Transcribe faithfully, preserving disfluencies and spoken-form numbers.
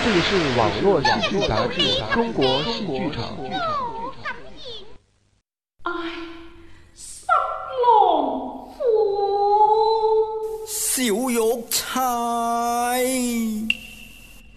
这里是网络喜剧杂志《中国戏剧场》。 小玉钗。